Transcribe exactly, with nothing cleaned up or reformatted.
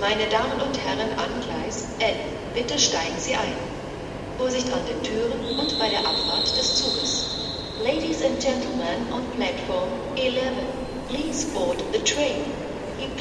Meine Damen und Herren an Gleis N, bitte steigen Sie ein. Vorsicht an den Türen und bei der Abfahrt des Zuges. Ladies and gentlemen on platform eleven, please board the train.